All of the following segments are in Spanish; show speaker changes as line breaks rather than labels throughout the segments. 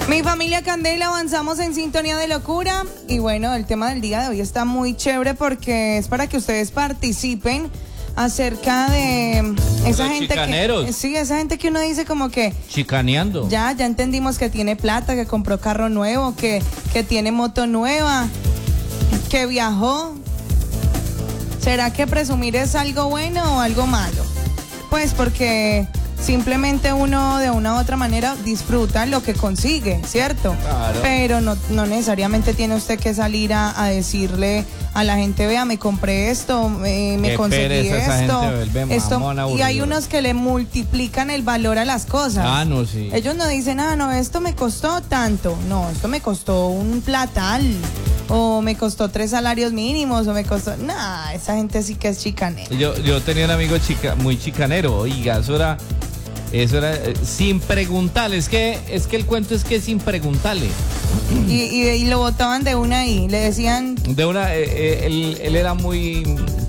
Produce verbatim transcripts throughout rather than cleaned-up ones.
Mi familia Candela, avanzamos en sintonía de locura. Y bueno, el tema del día de hoy está muy chévere porque es para que ustedes participen acerca de esa
Los
gente
chicaneros.
que, sí, esa gente que uno dice como que
Chicaneando.
ya, ya entendimos que tiene plata, que compró carro nuevo, que, que tiene moto nueva, que viajó. ¿Será que presumir es algo bueno o algo malo? Pues porque simplemente uno de una u otra manera disfruta lo que consigue, ¿cierto?
Claro.
Pero no, no necesariamente tiene usted que salir a, a decirle a la gente, vea, me compré esto, eh, me
Qué
conseguí
pereza esa
esto,
gente, vuelve
esto.
mamón,
Y
aburrido.
hay unos que le multiplican el valor a las cosas.
Ah, no, sí.
Ellos no dicen, ah, no, esto me costó tanto. No, esto me costó un platal. O me costó tres salarios mínimos. O me costó... Nah, esa gente sí que es chicanera.
Yo, yo tenía un amigo chica, muy chicanero, oiga, eso era, eso era eh, sin preguntarle, es que, es que el cuento es que sin preguntarle.
Y, y, y lo botaban de una ahí. Le decían...
De una, eh, eh, él, él era muy,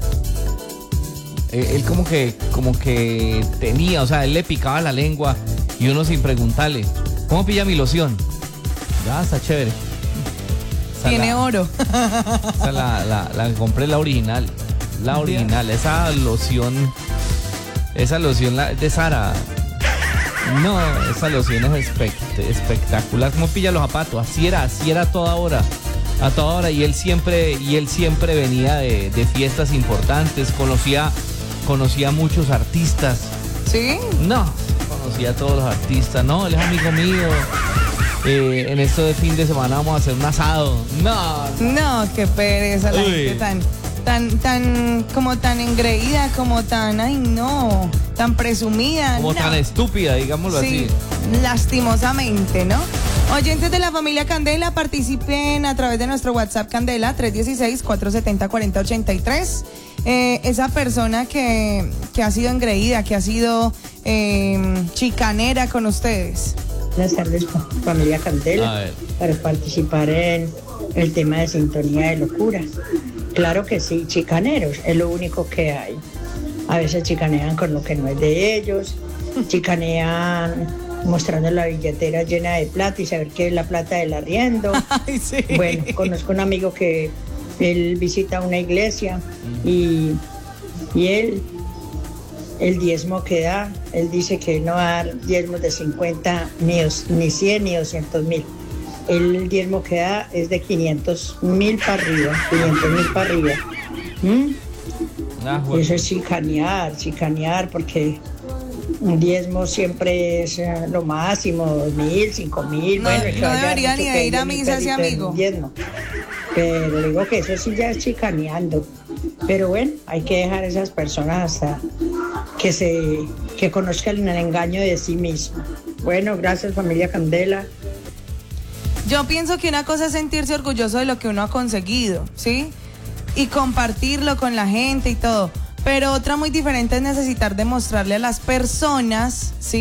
eh, él como que, como que tenía, o sea, él le picaba la lengua y uno sin preguntarle, ¿cómo pilla mi loción? Ya, está chévere. Esa
Tiene
la-
oro.
Esa la, la, la compré la original. La original. Esa loción. Esa loción la, de Sara. No, esa loción es espect- espectacular. ¿Cómo pilla los zapatos? Así era, así era a toda hora. A toda hora. Y él siempre, y él siempre venía de, de fiestas importantes. Conocía, conocía a muchos artistas.
¿Sí?
No, conocía a todos los artistas. No, él es amigo mío. Eh, en esto de fin de semana vamos a hacer un asado. No,
No, qué pereza la
Uy.
gente tan, tan, tan, como tan engreída, como tan, ay no, tan presumida.
como
no.
tan estúpida, digámoslo
Sí,
así.
lastimosamente, ¿no? Oyentes de la familia Candela, participen a través de nuestro WhatsApp Candela tres uno seis, cuatro siete cero, cuatro cero ocho tres. Eh, esa persona que, que ha sido engreída, que ha sido eh, chicanera con ustedes.
Buenas tardes, familia
A
Candela,
ver.
para participar en el tema de sintonía de locura. Claro que sí, chicaneros, es lo único que hay. A veces chicanean con lo que no es de ellos, chicanean mostrando la billetera llena de plata y saber qué es la plata del arriendo.
Ay, sí.
Bueno, conozco un amigo que él visita una iglesia y, y él, el diezmo que da, él dice que no va a dar diezmos de cincuenta, ni, os- ni cien, ni doscientos mil. El diezmo que da es de quinientos mil para arriba, quinientos mil para arriba. ¿Mm?
Ah, bueno.
Eso es chicanear, chicanear, porque un diezmo siempre es eh, lo máximo, dos mil, cinco mil.
No,
Bueno, el que
no
vaya
debería
mucho
ni
que
de ir a
haya mil
misa ese
pesitos en
amigo.
un diezmo. Pero digo que eso sí ya es chicaneando. Pero bueno, hay que dejar a esas personas hasta que se que conozcan el engaño de sí mismo. Bueno, gracias familia Candela.
Yo pienso que una cosa es sentirse orgulloso de lo que uno ha conseguido, ¿sí? Y compartirlo con la gente y todo. Pero otra muy diferente es necesitar demostrarle a las personas, ¿sí?